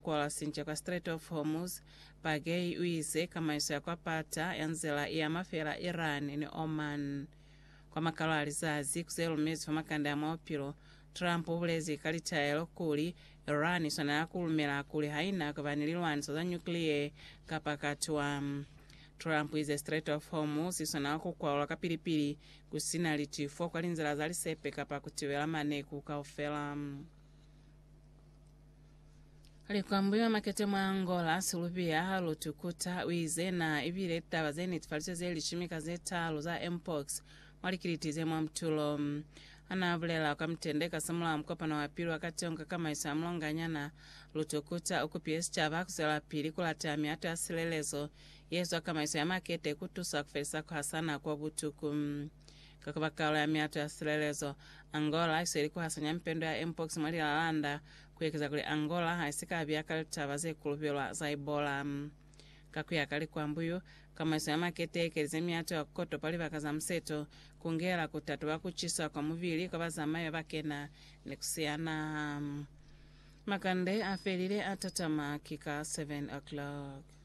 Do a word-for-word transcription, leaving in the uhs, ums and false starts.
kwa sinja kwa Strait of Hormuz pagei uize kama iso yakwapata yanzela ya mafera Iran ni Oman kwa makalo alizazi kuzelu mezi fa makanda ya maopiro Trump ubulezi kalitaelo kuli Iran isona yakulumela kuli haina kavanililwani so za nuclear kapakati wa Trump is a Strait of Hormuz isona kukwawula kapilipili kusina litifo kwa linzela za lisepe kapakutiwela maneku kaufela alikwambuya makete mwa Angola silubia halutukuta wize na ibile taba zeni tifalizo zeli chimika zetalo za mpox walikilitize mwa mtulo anavulela wakamtendeka samula mkopa na wapili wakati onka kama isa mlonganyana lutukuta ukupiesi chava kusela pili kulata miatu ya silelezo yesu kama isa ya makete kutusa kufelisa kwa hasana kwa butuku kakabakalo ya miatu ya silelezo Angola iso ilikuwa hasanya mpendo ya mpox mwali lalanda kuwekeza kule Angola haisika abiyakali tavaze kulubirwa za Ebola kakuya kali kwambuyo kama iso ya makete kelize miatu ya koto pali bakaza mseto kungela kutatu bakuchisa kwa muvili kwa bazamayo bakena nekusiana makande afelile atatama kika seven o'clock.